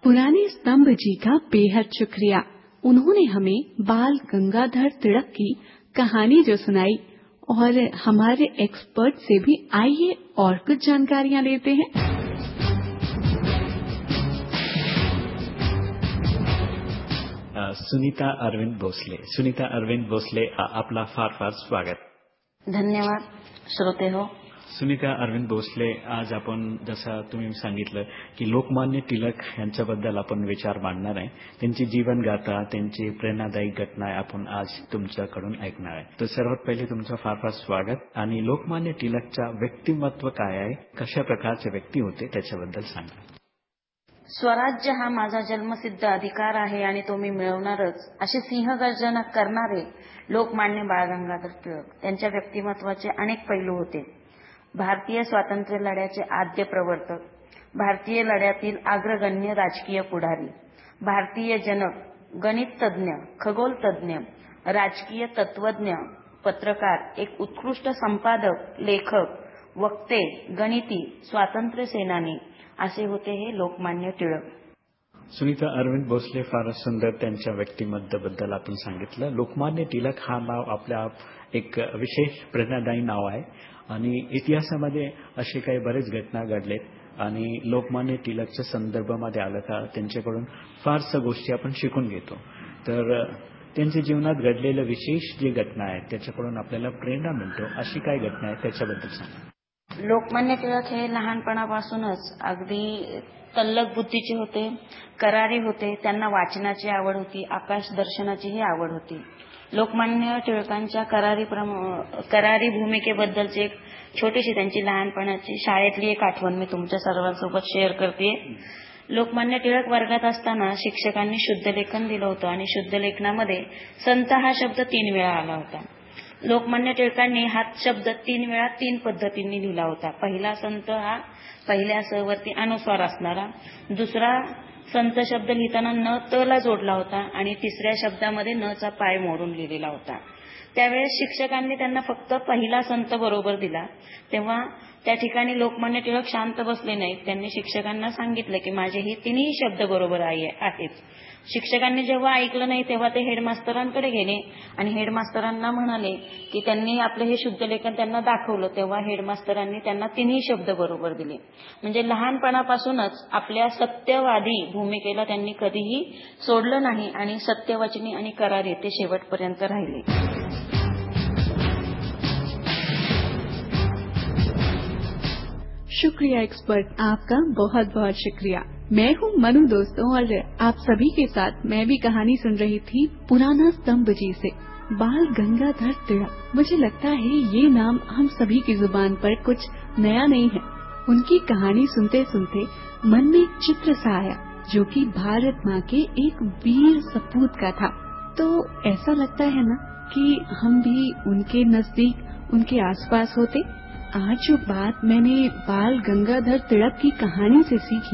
पुराने स्तंभ जी का बेहद शुक्रिया। उन्होंने हमें बाल गंगाधर तिलक की कहानी जो सुनाई, और हमारे एक्सपर्ट से भी आइए और कुछ जानकारियां लेते हैं। सुनीता अरविंद भोसले, आपला फार फार स्वागत। धन्यवाद श्रोते हो। सुनीता अरविंद भोसले, आज आपण जसं तुम्ही सांगितलं की लोकमान्य टिळक यांच्याबद्दल आपण विचार मांडणार आहे। त्यांची जीवनगाथा, त्यांची प्रेरणादायी घटना आपण आज तुमच्याकडून ऐकणार आहे। तर सर्वात पहिले तुमचं फार फार स्वागत। आणि लोकमान्य टिळकचा व्यक्तिमत्व काय आहे, कशा प्रकारचे व्यक्ती होते त्याच्याबद्दल सांगा। स्वराज्य हा माझा जन्मसिद्ध अधिकार आहे आणि तो मी मिळवणारच, असे सिंहगर्जना करणारे लोकमान्य बाळ गंगाधर टिळक। त्यांच्या व्यक्तिमत्वाचे अनेक पैलू होते। भारतीय स्वातंत्र्य लढ्याचे आद्य प्रवर्तक, भारतीय लढ्यातील अग्रगण्य राजकीय पुढारी, भारतीय जनक, गणित तज्ञ, खगोल तज्ञ, राजकीय तत्वज्ञ, पत्रकार, एक उत्कृष्ट संपादक, लेखक, वक्ते, गणिती, स्वातंत्र्य सेनानी असे होते हे लोकमान्य टिळक। सुनीता अरविंद भोसले, फारच सुंदर त्यांच्या व्यक्तिमत्वाबद्दल आपण सांगितलं। लोकमान्य टिळक हा नाव आपल्या एक विशेष प्रेरणादायी नाव आहे आणि इतिहासामध्ये असे काही बरेच घटना घडलेत आणि लोकमान्य टिळकच्या संदर्भामध्ये आलं का त्यांच्याकडून फारसं गोष्टी आपण शिकून घेतो। तर त्यांच्या जीवनात घडलेल्या विशेष जी घटना आहेत त्याच्याकडून आपल्याला प्रेरणा मिळतो, अशी काय घटना आहे त्याच्याबद्दल सांगा। लोकमान्य टिळक हे लहानपणापासूनच अगदी तल्लख बुद्धीचे होते, करारी होते। त्यांना वाचनाची आवड होती, आकाश दर्शनाचीही आवड होती। लोकमान्य टिळकांच्या करारी भूमिकेबद्दलची एक छोटीशी त्यांची लहानपणाची शाळेतली एक आठवण मी तुमच्या सर्वांसोबत शेअर करते। लोकमान्य टिळक वर्गात असताना शिक्षकांनी शुद्धलेखन दिलं होतं आणि शुद्धलेखनामध्ये संत हा शब्द 3 वेळा आला होता। लोकमान्य टिळकांनी हा शब्द 3 वेळा 3 पद्धतींनी लिहिला होता। पहिला संत हा पहिल्या स वरती अनुस्वार असणारा, दुसरा संत शब्द लिहिताना न त ला जोडला होता आणि तिसऱ्या शब्दामध्ये न चा पाय मोडून लिहिलेला होता। त्यावेळेस शिक्षकांनी त्यांना फक्त पहिला संत बरोबर दिला। तेव्हा त्या ठिकाणी लोकमान्य टिळक शांत बसले नाहीत। त्यांनी शिक्षकांना सांगितलं की माझे हे 3ही शब्द बरोबर आहेत। शिक्षकांनी जेव्हा ऐकलं नाही तेव्हा ते हेडमास्तरांकडे गेले आणि हेडमास्तरांना म्हणाले की त्यांनी आपलं हे शुद्धलेखन त्यांना दाखवलं। तेव्हा हेडमास्तरांनी त्यांना 3ही शब्द बरोबर दिले। म्हणजे लहानपणापासूनच आपल्या सत्यवादी भूमिकेला त्यांनी कधीही सोडलं नाही आणि सत्यवचनी आणि करारी ते शेवटपर्यंत राहिले। शुक्रिया एक्सपर्ट, आपका बहुत बहुत शुक्रिया। मैं हूँ मनु दोस्तों, और आप सभी के साथ मैं भी कहानी सुन रही थी पुराना स्तंभ जी से, बाल गंगाधर तिलक। मुझे लगता है ये नाम हम सभी की जुबान पर कुछ नया नहीं है। उनकी कहानी सुनते सुनते मन में एक चित्र सा आया जो कि भारत माँ के एक वीर सपूत का था। तो ऐसा लगता है ना कि हम भी उनके नजदीक, उनके आसपास होते। आज जो बात मैंने बाल गंगाधर तिलक की कहानी से सीखी